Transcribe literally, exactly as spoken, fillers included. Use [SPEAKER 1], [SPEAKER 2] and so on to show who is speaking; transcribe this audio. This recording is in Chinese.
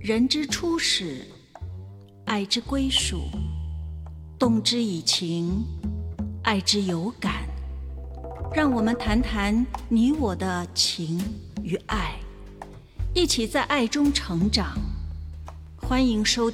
[SPEAKER 1] 人之初始，爱之归属，动之以情，爱之有感。让我们谈谈你我的情与爱，一起在爱中成长。欢迎收